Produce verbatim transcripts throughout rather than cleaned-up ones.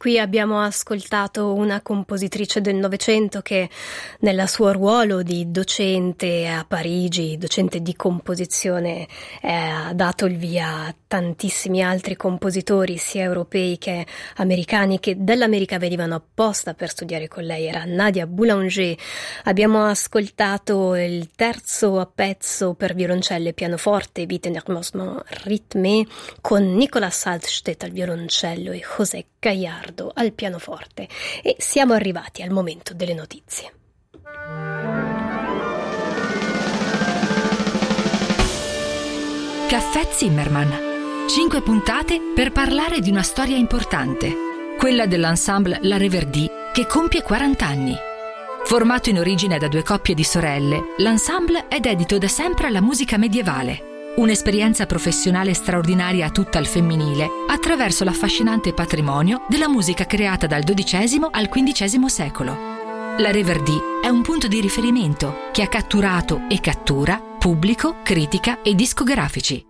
Qui abbiamo ascoltato una compositrice del Novecento che nel suo ruolo di docente a Parigi, docente di composizione, eh, ha dato il via a tantissimi altri compositori sia europei che americani che dall'America venivano apposta per studiare con lei. Era Nadia Boulanger. Abbiamo ascoltato il terzo pezzo per violoncello e pianoforte, Vite nerveusement rythmé, con Nicolas Saltstedt al violoncello e José Gallardo al pianoforte. E siamo arrivati al momento delle notizie. Caffè Zimmermann. Cinque puntate per parlare di una storia importante, quella dell'ensemble La Reverdie che compie quaranta anni. Formato in origine da due coppie di sorelle, l'ensemble è dedito da sempre alla musica medievale, un'esperienza professionale straordinaria tutta al femminile, attraverso l'affascinante patrimonio della musica creata dal dodicesimo al quindicesimo secolo. La Reverdie è un punto di riferimento che ha catturato e cattura pubblico, critica e discografici.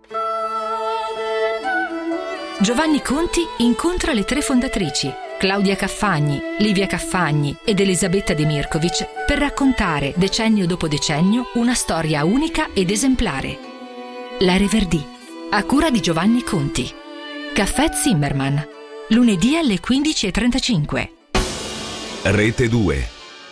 Giovanni Conti incontra le tre fondatrici, Claudia Caffagni, Livia Caffagni ed Elisabetta Demirkovic, per raccontare, decennio dopo decennio, una storia unica ed esemplare. La Reverdie, a cura di Giovanni Conti. Caffè Zimmermann, lunedì alle quindici e trentacinque. Rete due.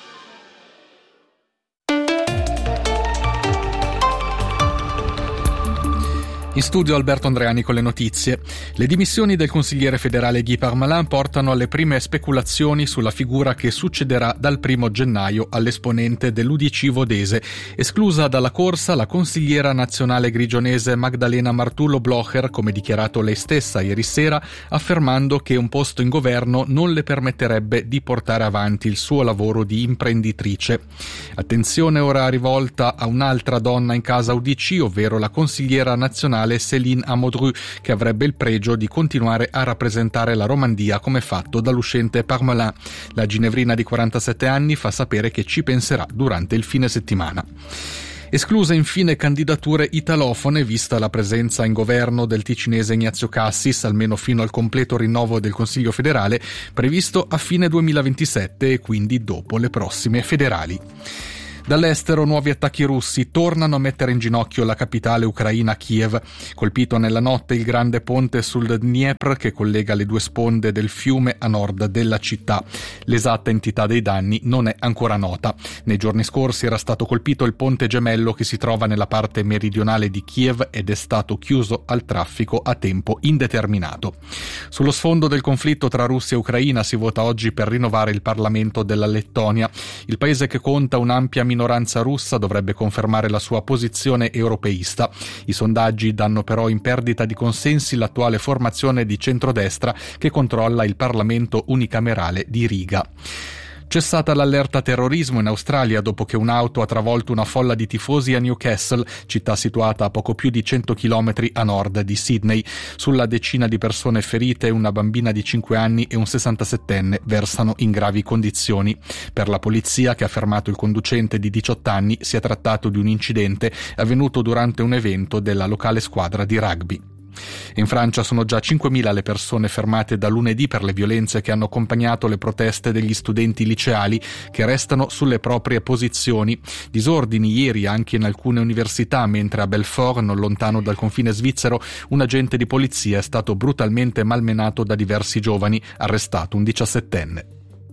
In studio Alberto Andreani con le notizie. Le dimissioni del consigliere federale Guy Parmelin portano alle prime speculazioni sulla figura che succederà dal primo gennaio all'esponente dell'U D C vodese. Esclusa dalla corsa la consigliera nazionale grigionese Magdalena Martullo Blocher, come dichiarato lei stessa ieri sera, affermando che un posto in governo non le permetterebbe di portare avanti il suo lavoro di imprenditrice. Attenzione ora rivolta a un'altra donna in casa U D C, ovvero la consigliera nazionale Céline Amodru, che avrebbe il pregio di continuare a rappresentare la Romandia come fatto dall'uscente Parmelin. La ginevrina di quarantasette anni fa sapere che ci penserà durante il fine settimana. Escluse infine candidature italofone, vista la presenza in governo del ticinese Ignazio Cassis, almeno fino al completo rinnovo del Consiglio federale, previsto a fine duemilaventisette e quindi dopo le prossime federali. Dall'estero nuovi attacchi russi tornano a mettere in ginocchio la capitale ucraina Kiev. Colpito nella notte il grande ponte sul Dniepr che collega le due sponde del fiume a nord della città. L'esatta entità dei danni non è ancora nota. Nei giorni scorsi era stato colpito il ponte gemello che si trova nella parte meridionale di Kiev ed è stato chiuso al traffico a tempo indeterminato. Sullo sfondo del conflitto tra Russia e Ucraina si vota oggi per rinnovare il Parlamento della Lettonia. Il paese, che conta un'ampia minoranza russa, dovrebbe confermare la sua posizione europeista. I sondaggi danno però in perdita di consensi l'attuale formazione di centrodestra che controlla il Parlamento unicamerale di Riga. Cessata l'allerta terrorismo in Australia dopo che un'auto ha travolto una folla di tifosi a Newcastle, città situata a poco più di cento chilometri a nord di Sydney. Sulla decina di persone ferite, una bambina di cinque anni e un sessantasettenne versano in gravi condizioni. Per la polizia, che ha fermato il conducente di diciotto anni, si è trattato di un incidente avvenuto durante un evento della locale squadra di rugby. In Francia sono già cinquemila le persone fermate da lunedì per le violenze che hanno accompagnato le proteste degli studenti liceali, che restano sulle proprie posizioni. Disordini ieri anche in alcune università, mentre a Belfort, non lontano dal confine svizzero, un agente di polizia è stato brutalmente malmenato da diversi giovani, arrestato un diciassettenne.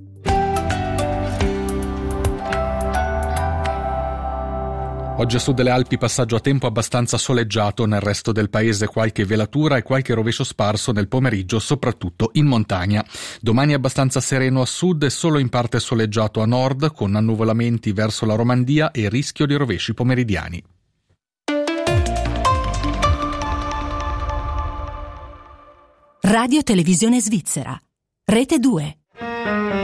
Oggi a sud delle Alpi passaggio a tempo abbastanza soleggiato, nel resto del paese qualche velatura e qualche rovescio sparso nel pomeriggio, soprattutto in montagna. Domani abbastanza sereno a sud e solo in parte soleggiato a nord, con annuvolamenti verso la Romandia e rischio di rovesci pomeridiani. Radio Televisione Svizzera, Rete due.